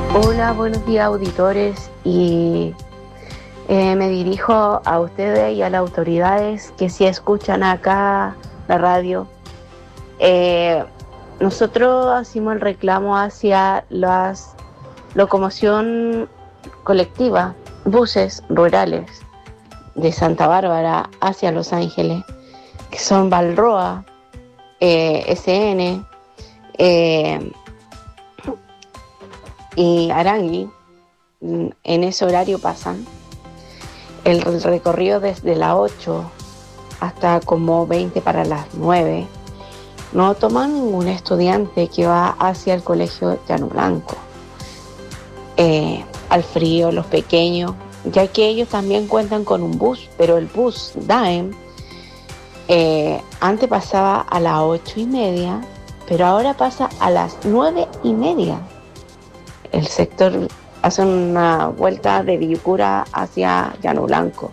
Hola, buenos días auditores y me dirijo a ustedes y a las autoridades que si escuchan acá la radio. Eh, Nosotros hacemos el reclamo hacia la locomoción colectiva, buses rurales de Santa Bárbara hacia Los Ángeles, que son Balroa, SN y Arangui. En ese horario pasan. El recorrido desde las 8 hasta como 20 para las 9 no toma ningún estudiante que va hacia el colegio Llano Blanco. Al frío, los pequeños, ya que ellos también cuentan con un bus, pero el bus DAEM antes pasaba a las 8:30, pero ahora pasa a las 9:30. El sector hace una vuelta de Villucura hacia Llano Blanco,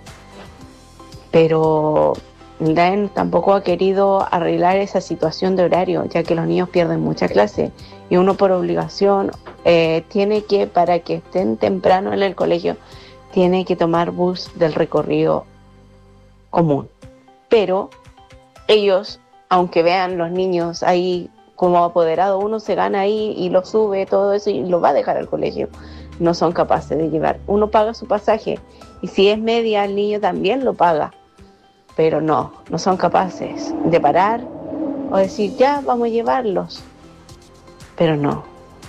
pero el DAEM tampoco ha querido arreglar esa situación de horario, ya que los niños pierden mucha clase y uno por obligación tiene que, para que estén temprano en el colegio, tiene que tomar bus del recorrido común. Pero ellos, aunque vean los niños ahí como apoderado, uno se gana ahí y lo sube, todo eso, y lo va a dejar al colegio, no son capaces de llevar. Uno paga su pasaje y si es media el niño también lo paga, pero no son capaces de parar o decir ya vamos a llevarlos, pero no,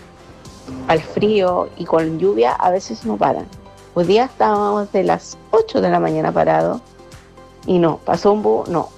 al frío y con lluvia a veces no paran. Hoy día estábamos de las 8 de la mañana parados y no, pasó un bus, no.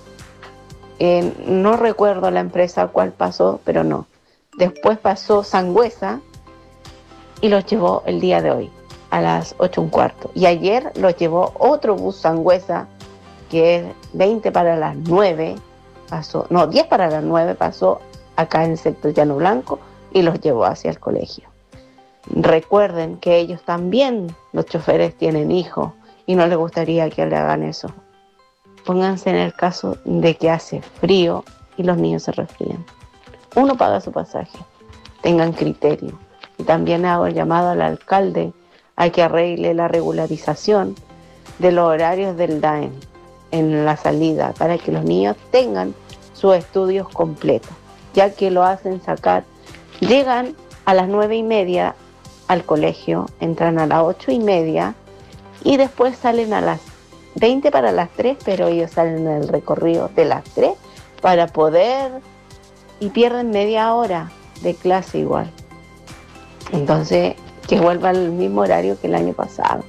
No recuerdo la empresa cuál pasó, pero no. Después pasó Sangüesa y los llevó el día de hoy a las 8:15. Y ayer los llevó otro bus Sangüesa, que es 20 para las 9, 10 para las 9 pasó acá en el sector Llano Blanco y los llevó hacia el colegio. Recuerden que ellos también, los choferes, tienen hijos y no les gustaría que le hagan eso. Pónganse en el caso de que hace frío y los niños se resfrían. Uno paga su pasaje, tengan criterio. Y también hago el llamado al alcalde a que arregle la regularización de los horarios del DAEM en la salida para que los niños tengan sus estudios completos, ya que lo hacen sacar, llegan a las 9:30 al colegio, entran a las 8:30 y después salen a las 20 para las 3, pero ellos salen en el recorrido de las 3 para poder, y pierden media hora de clase igual. Entonces, que vuelva al mismo horario que el año pasado.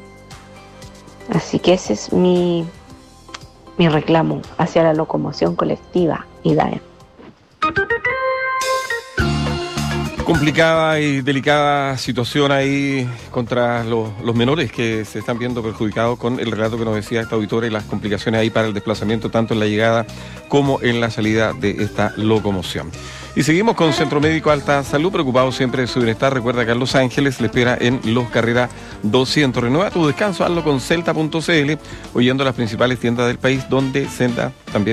Así que ese es mi reclamo hacia la locomoción colectiva y DAEM. Complicada y delicada situación ahí contra los menores que se están viendo perjudicados con el relato que nos decía esta auditora y las complicaciones ahí para el desplazamiento tanto en la llegada como en la salida de esta locomoción. Y seguimos con Centro Médico Alta Salud, preocupado siempre de su bienestar. Recuerda que en Los Ángeles le espera en Los Carreras 200. Renueva tu descanso, hazlo con celta.cl o yendo a las principales tiendas del país, donde Celta también